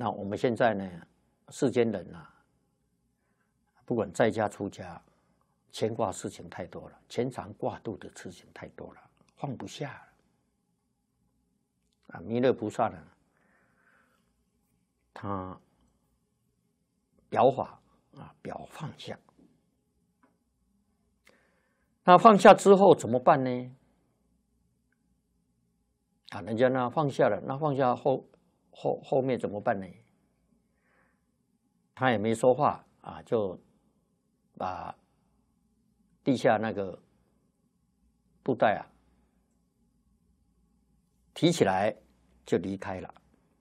那我们现在呢，世间人啊，不管在家出家，牵挂事情太多了，牵肠挂肚的事情太多了，放不下了。弥勒菩萨呢，他表法表放下。那放下之后怎么办呢？人家呢放下了，那放下后面怎么办呢？他也没说话就把地下那个布袋提起来就离开了。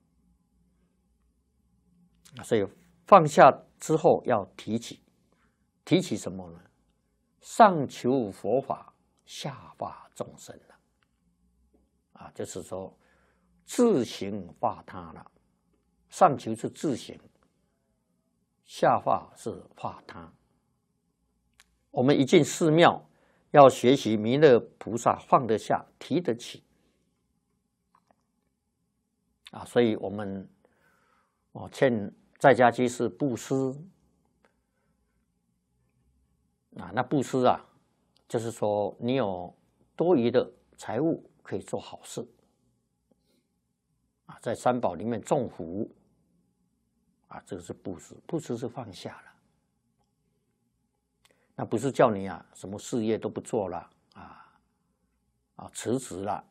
所以放下之后要提起，提起什么呢？上求佛法，下化众生了。就是说自行化他了。上求是自行，下化是化他。我们一进寺庙，要学习弥勒菩萨放得下，提得起。所以我们劝在家居士布施。那布施就是说你有多余的财物可以做好事在三宝里面种福这个是布施。布施是放下了，那不是叫你什么事业都不做了辞职了，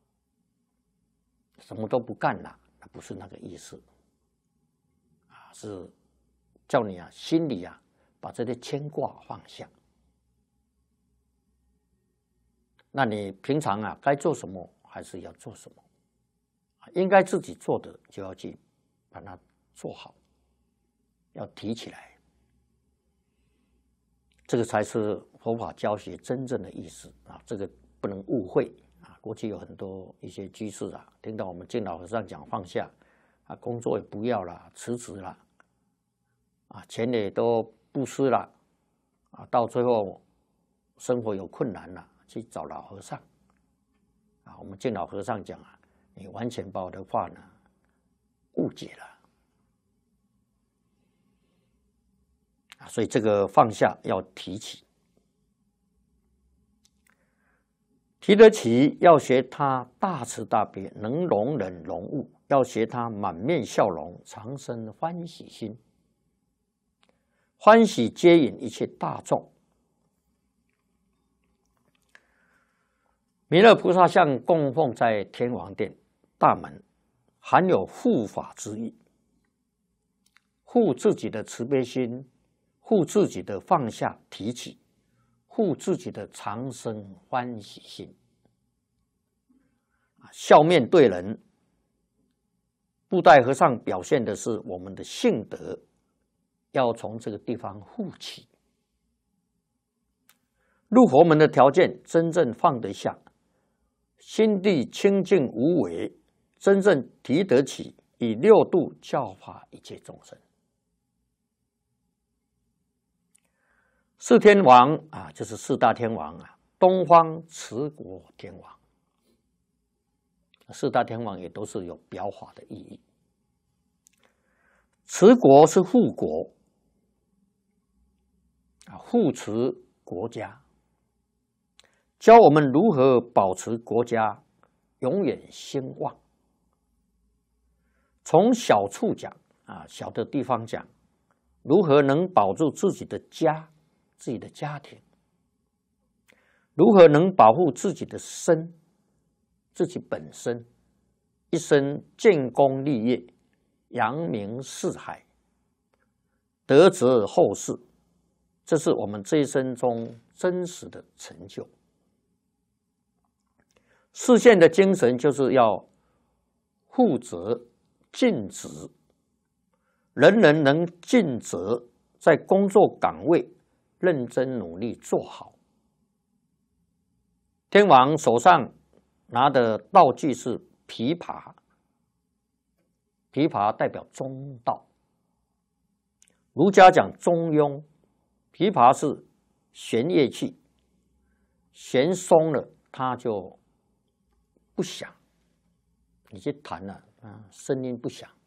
什么都不干了，那不是那个意思是叫你心里把这些牵挂放下。那你平常该做什么还是要做什么，应该自己做的就要去把它做好，要提起来。这个才是佛法教学真正的意思这个不能误会过去有很多一些居士听到我们净老和尚讲放下工作也不要了，辞职了钱也都布施了到最后生活有困难了，去找老和尚我们净老和尚讲你完全把我的话呢误解了所以这个放下要提起，提得起要学他大慈大悲，能容忍容物，要学他满面笑容，常生欢喜心，欢喜接引一切大众。弥勒菩萨像供奉在天王殿大门，含有护法之意，护自己的慈悲心，护自己的放下提起，护自己的长生欢喜心。笑面对人，布袋和尚表现的是我们的性德，要从这个地方护起。入佛门的条件，真正放得下，心地清净无为，真正提得起，以六度教化一切众生。四天王就是四大天王东方持国天王，四大天王也都是有表法的意义。持国是护国护持国家，教我们如何保持国家永远兴旺。从小处讲小的地方讲，如何能保住自己的家，自己的家庭，如何能保护自己的身，自己本身一生建功立业，扬名四海，德泽后世，这是我们这一生中真实的成就。示现的精神就是要负责尽职，人人能尽责，在工作岗位认真努力做好。天王手上拿的道具是琵琶，琵琶代表中道。儒家讲中庸，琵琶是弦乐器，弦松了它就不响，你去弹了声音不响。